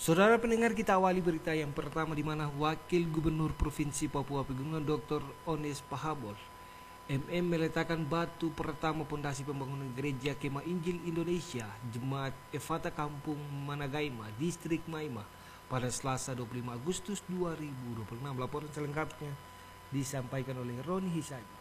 Saudara pendengar, kita awali berita yang pertama di mana Wakil Gubernur Provinsi Papua Pegunungan Dr. Ones Pahabol MM meletakkan batu pertama pondasi pembangunan Gereja Kemah Injil Indonesia Jemaat Efata Kampung Managaima, Distrik Maima pada Selasa 25 Agustus 2026. Laporan selengkapnya disampaikan oleh Roni Hisagi.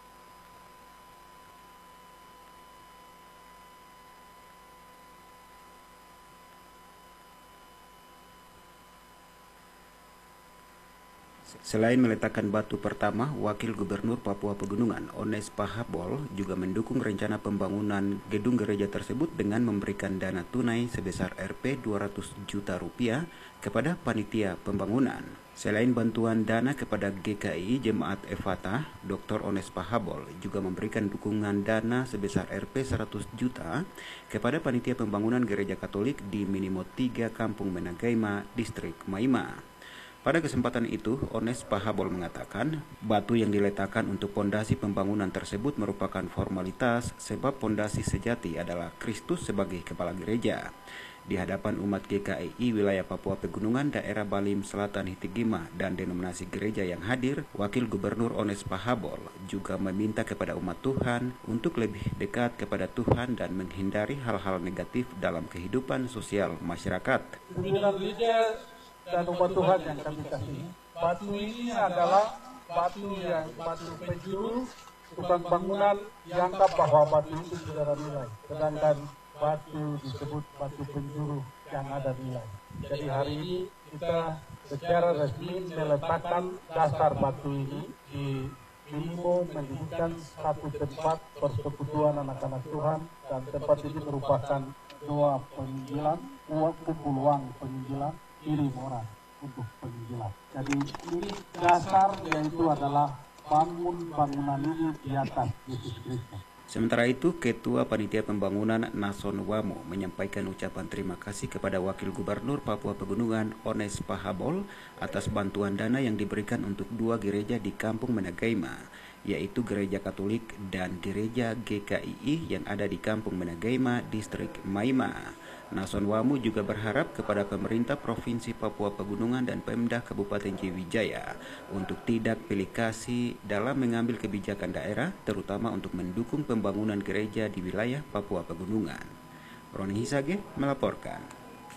Selain meletakkan batu pertama, Wakil Gubernur Papua Pegunungan Ones Pahabol juga mendukung rencana pembangunan gedung gereja tersebut dengan memberikan dana tunai sebesar Rp 200 juta kepada panitia pembangunan. Selain bantuan dana kepada GKI Jemaat Efata, Dr. Ones Pahabol juga memberikan dukungan dana sebesar Rp 100 juta kepada panitia pembangunan gereja Katolik di Minimo 3 Kampung Managaima, Distrik Maima. Pada kesempatan itu, Ones Pahabol mengatakan batu yang diletakkan untuk pondasi pembangunan tersebut merupakan formalitas sebab pondasi sejati adalah Kristus sebagai kepala gereja. Di hadapan umat GKI wilayah Papua Pegunungan, daerah Balim Selatan Hitigima dan denominasi gereja yang hadir, Wakil Gubernur Ones Pahabol juga meminta kepada umat Tuhan untuk lebih dekat kepada Tuhan dan menghindari hal-hal negatif dalam kehidupan sosial masyarakat. Dan umat Tuhan yang kami kasih, batu ini adalah batu penjuru, bukan bangunan yang anggap bahwa batu itu tidak ada nilai, sedangkan batu disebut batu penjuru yang ada nilai. Jadi hari ini kita secara resmi meletakkan dasar batu ini di Minimo, menjadikan satu tempat persekutuan anak-anak Tuhan, dan tempat ini merupakan doa penginjilan, kumpul uang penginjilan, kirim orang untuk penginjilan. Jadi ini dasar, yaitu adalah bangunan ini di atas Yesus Kristus. Sementara itu, Ketua Panitia Pembangunan Nason Wamo menyampaikan ucapan terima kasih kepada Wakil Gubernur Papua Pegunungan Ones Pahabol atas bantuan dana yang diberikan untuk 2 gereja di Kampung Managaima, yaitu Gereja Katolik dan Gereja GKI yang ada di Kampung Managaima, Distrik Maima. Nason Wamo juga berharap kepada pemerintah Provinsi Papua Pegunungan dan Pemda Kabupaten Ciwijaya untuk tidak pilih kasih dalam mengambil kebijakan daerah, terutama untuk mendukung pembangunan gereja di wilayah Papua Pegunungan. Roni Hisage melaporkan.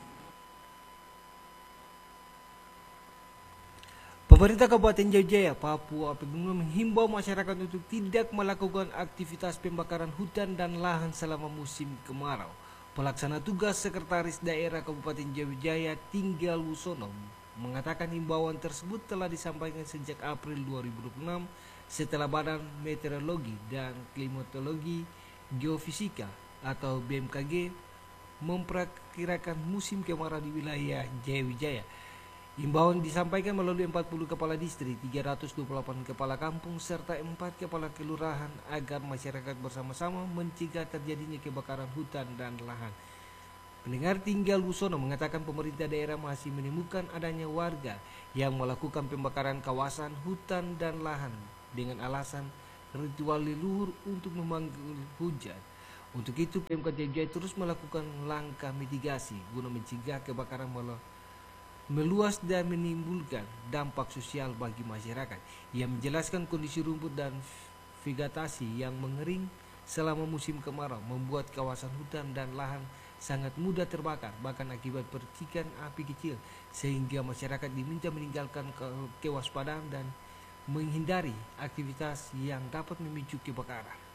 Pemerintah Kabupaten Ciwijaya, Papua Pegunungan menghimbau masyarakat untuk tidak melakukan aktivitas pembakaran hutan dan lahan selama musim kemarau. Pelaksana tugas Sekretaris Daerah Kabupaten Ciwijaya Tinggal Wusono mengatakan himbauan tersebut telah disampaikan sejak April 2026 setelah Badan Meteorologi dan Klimatologi Geofisika atau BMKG memperkirakan musim kemarau di wilayah Ciwijaya. Himbauan disampaikan melalui 40 kepala distrik, 328 kepala kampung, serta 4 kepala kelurahan agar masyarakat bersama-sama mencegah terjadinya kebakaran hutan dan lahan. Pendengar, Tinggal Wusono mengatakan pemerintah daerah masih menemukan adanya warga yang melakukan pembakaran kawasan hutan dan lahan dengan alasan ritual leluhur untuk memanggil hujan. Untuk itu, Pemkab Ciwijaya terus melakukan langkah mitigasi guna mencegah kebakaran meluas dan menimbulkan dampak sosial bagi masyarakat. Ia menjelaskan kondisi rumput dan vegetasi yang mengering selama musim kemarau membuat kawasan hutan dan lahan sangat mudah terbakar, bahkan akibat percikan api kecil, sehingga masyarakat diminta meninggalkan kewaspadaan dan menghindari aktivitas yang dapat memicu kebakaran.